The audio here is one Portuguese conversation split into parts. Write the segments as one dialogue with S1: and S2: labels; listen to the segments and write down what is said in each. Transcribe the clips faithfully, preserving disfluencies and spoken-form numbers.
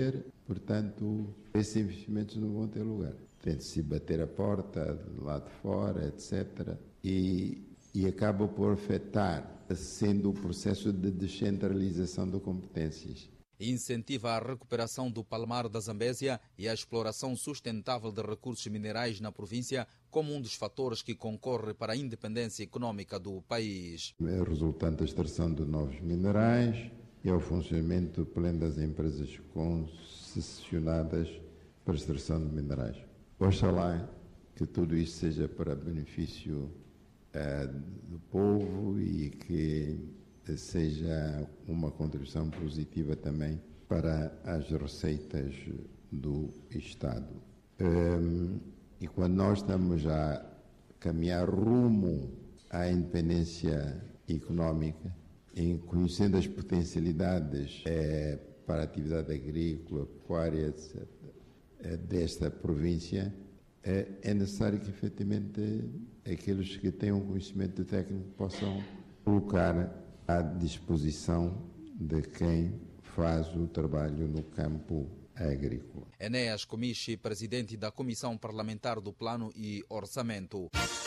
S1: portanto, esses investimentos não vão ter lugar. Tem de se bater a porta lá de fora, etcétera. E, e acaba por afetar, sendo o processo de descentralização de competências.
S2: Incentiva a recuperação do palmar da Zambésia e a exploração sustentável de recursos minerais na província como um dos fatores que concorre para a independência econômica do país.
S1: É resultante da extração de novos minerais e ao funcionamento pleno das empresas concessionadas para a extração de minerais. Oxalá que tudo isso seja para benefício uh, do povo e que seja uma contribuição positiva também para as receitas do Estado. Um, e quando nós estamos a caminhar rumo à independência económica, em conhecendo as potencialidades é, para a atividade agrícola, pecuária, etcétera, é, desta província, é, é necessário que, efetivamente, aqueles que têm um conhecimento técnico possam colocar à disposição de quem faz o trabalho no campo agrícola.
S2: Enéas Comichi, presidente da Comissão Parlamentar do Plano e Orçamento.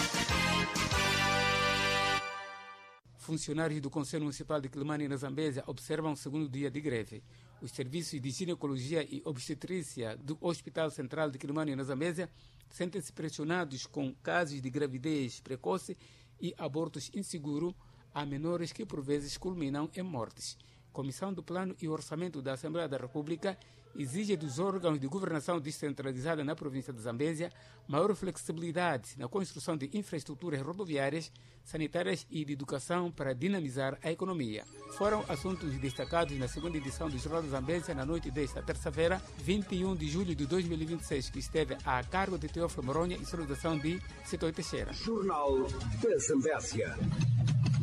S3: Funcionários do Conselho Municipal de Quilimane, na Zambésia, observam o segundo dia de greve. Os serviços de ginecologia e obstetrícia do Hospital Central de Quilimane, na Zambésia, sentem-se pressionados com casos de gravidez precoce e abortos inseguros a menores que por vezes culminam em mortes. Comissão do Plano e Orçamento da Assembleia da República exige dos órgãos de governação descentralizada na província de Zambésia maior flexibilidade na construção de infraestruturas rodoviárias, sanitárias e de educação para dinamizar a economia. Foram assuntos destacados na segunda edição do Jornal de Zambésia na noite desta terça-feira, vinte e um de julho de dois mil e vinte e seis, que esteve a cargo de Teófilo Moronha e sonoridade de Setor Teixeira.
S4: Jornal de Zambésia.